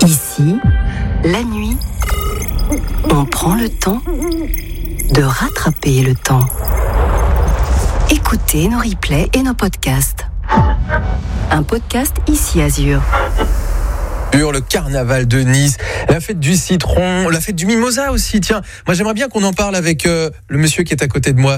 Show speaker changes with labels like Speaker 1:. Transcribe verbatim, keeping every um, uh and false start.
Speaker 1: Ici, la nuit, on prend le temps de rattraper le temps. Écoutez nos replays et nos podcasts. Un podcast Ici Azur.
Speaker 2: Le carnaval de Nice, la fête du citron, la fête du mimosa aussi. Tiens, moi j'aimerais bien qu'on en parle avec euh, le monsieur qui est à côté de moi.